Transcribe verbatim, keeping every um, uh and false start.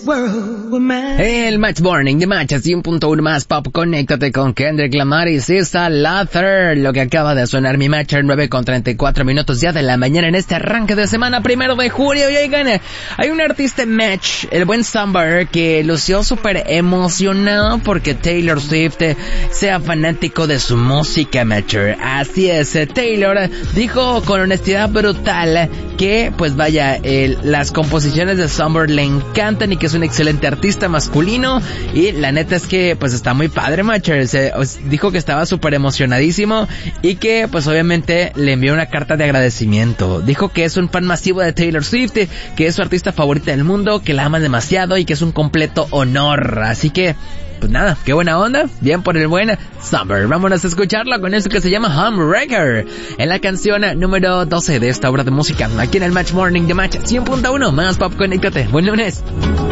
El Match Morning de Match cien punto uno más pop. Conéctate con Kendrick Lamar y Sista Lather. Lo que acaba de sonar mi Match nueve con treinta y cuatro minutos ya de la mañana en este arranque de semana primero de julio. Y oigan, hay un artista en Match, el buen Summer, que lució súper emocionado porque Taylor Swift sea fanático de su música, Matcher. Así es, Taylor dijo con honestidad brutal que, pues vaya, el, las composiciones de Summer le encantan y que es un excelente artista masculino, y la neta es que pues está muy padre, Matcher. Se, dijo que estaba súper emocionadísimo y que pues obviamente le envió una carta de agradecimiento. Dijo que es un fan masivo de Taylor Swift, que es su artista favorita del mundo, que la ama demasiado y que es un completo honor. Así que pues nada, qué buena onda, bien por el buen Summer. Vámonos a escucharlo con eso que se llama Homewrecker, en la canción número doce de esta obra de música, aquí en el Match Morning de Match cien punto uno más pop. Conéctate, buen lunes.